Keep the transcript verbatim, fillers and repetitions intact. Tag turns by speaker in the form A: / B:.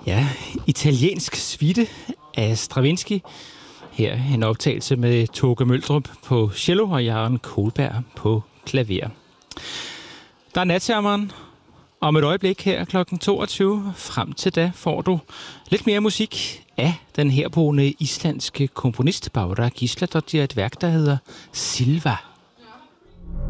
A: Ja, italiensk suite af Stravinsky. Her en optagelse med Toke Møldrup på cello og Jørgen Kohlberg på klaver. Der er natjammeren. Om et øjeblik her klokken toogtyve. Frem til da får du lidt mere musik af den herboende islandske komponist Bára Gísladóttir, et værk, der hedder Silva.